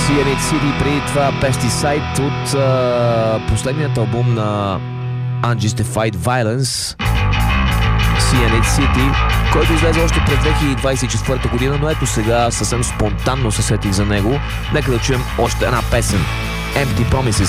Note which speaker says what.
Speaker 1: CNH City, преди това Pesticide от последният албум на Unjustified Violence, CNH City, който излезе още през 2024 година, но ето сега съвсем спонтанно се сетих за него. Нека да чуем още една песен, Empty Promises.